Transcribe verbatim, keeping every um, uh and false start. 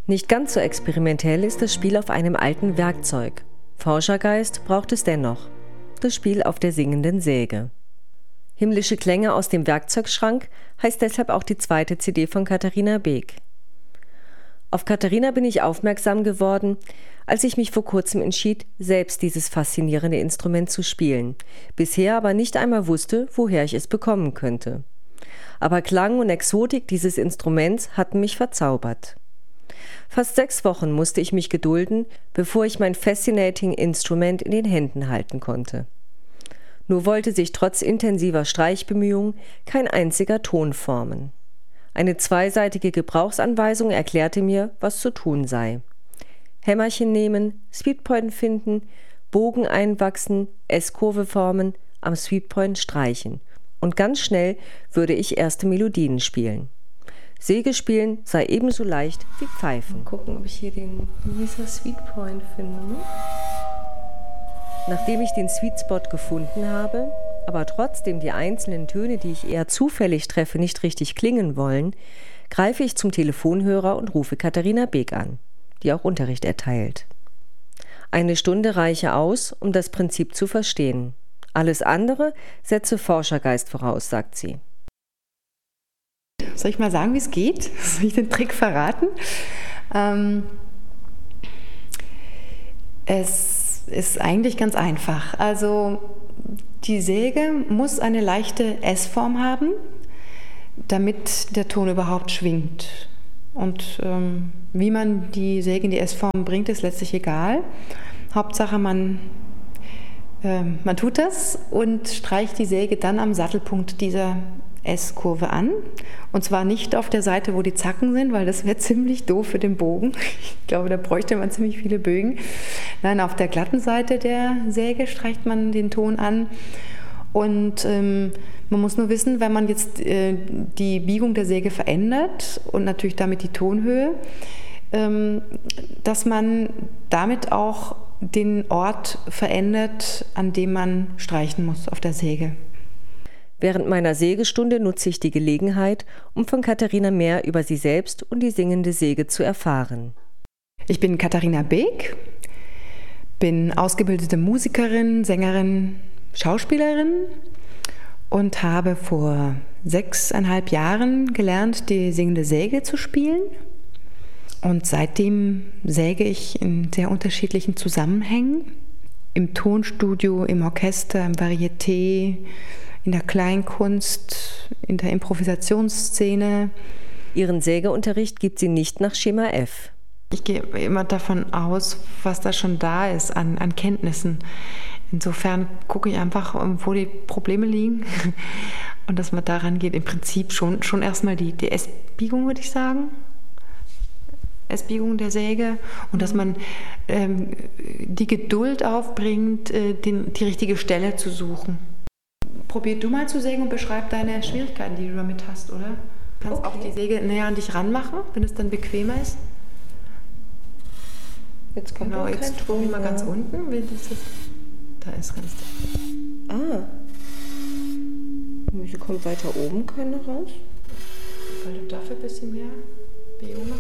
Nicht ganz so experimentell ist das Spiel auf einem alten Werkzeug. Forschergeist braucht es dennoch. Das Spiel auf der singenden Säge. Himmlische Klänge aus dem Werkzeugschrank heißt deshalb auch die zweite C D von Katharina Beek. Auf Katharina bin ich aufmerksam geworden, als ich mich vor kurzem entschied, selbst dieses faszinierende Instrument zu spielen, bisher aber nicht einmal wusste, woher ich es bekommen könnte. Aber Klang und Exotik dieses Instruments hatten mich verzaubert. Fast sechs Wochen musste ich mich gedulden, bevor ich mein Fascinating Instrument in den Händen halten konnte. Nur wollte sich trotz intensiver Streichbemühungen kein einziger Ton formen. Eine zweiseitige Gebrauchsanweisung erklärte mir, was zu tun sei. Hämmerchen nehmen, Sweetpoint finden, Bogen einwachsen, S-Kurve formen, am Sweetpoint streichen. Und ganz schnell würde ich erste Melodien spielen. Säge spielen sei ebenso leicht wie Pfeifen. Mal gucken, ob ich hier den Lisa Sweetpoint finde. Nachdem ich den Sweet Spot gefunden habe, aber trotzdem die einzelnen Töne, die ich eher zufällig treffe, nicht richtig klingen wollen, greife ich zum Telefonhörer und rufe Katharina Beek an, die auch Unterricht erteilt. Eine Stunde reiche aus, um das Prinzip zu verstehen. Alles andere setze Forschergeist voraus, sagt sie. Soll ich mal sagen, wie es geht? Soll ich den Trick verraten? Ähm, es ist eigentlich ganz einfach. Also die Säge muss eine leichte S-Form haben, damit der Ton überhaupt schwingt. Und ähm, wie man die Säge in die S-Form bringt, ist letztlich egal. Hauptsache, man, äh, man tut das und streicht die Säge dann am Sattelpunkt dieser S-Kurve an. Und zwar nicht auf der Seite, wo die Zacken sind, weil das wäre ziemlich doof für den Bogen. Ich glaube, da bräuchte man ziemlich viele Bögen. Nein, auf der glatten Seite der Säge streicht man den Ton an. Und ähm, man muss nur wissen, wenn man jetzt äh, die Biegung der Säge verändert und natürlich damit die Tonhöhe, ähm, dass man damit auch den Ort verändert, an dem man streichen muss auf der Säge. Während meiner Sägestunde nutze ich die Gelegenheit, um von Katharina mehr über sie selbst und die singende Säge zu erfahren. Ich bin Katharina Beek, bin ausgebildete Musikerin, Sängerin, Schauspielerin und habe vor sechseinhalb Jahren gelernt, die singende Säge zu spielen. Und seitdem säge ich in sehr unterschiedlichen Zusammenhängen. Im Tonstudio, im Orchester, im Varieté, in der Kleinkunst, in der Improvisationsszene. Ihren Sägeunterricht gibt sie nicht nach Schema F. Ich gehe immer davon aus, was da schon da ist an, an Kenntnissen. Insofern gucke ich einfach, wo die Probleme liegen und dass man daran geht. Im Prinzip schon, schon erstmal die, die S-Biegung, würde ich sagen. S-Biegung der Säge und dass man ähm, die Geduld aufbringt, äh, den, die richtige Stelle zu suchen. Probier du mal zu sägen und beschreib deine Schwierigkeiten, die du damit hast, oder? Du kannst okay. auch die Säge näher an dich ranmachen, wenn es dann bequemer ist. Jetzt kommt genau, jetzt probier mal ganz unten. Wie das ist. Da ist ganz da. Ah. Wie viel kommt weiter oben keine raus? Weil du dafür ein bisschen mehr Bewegung machst.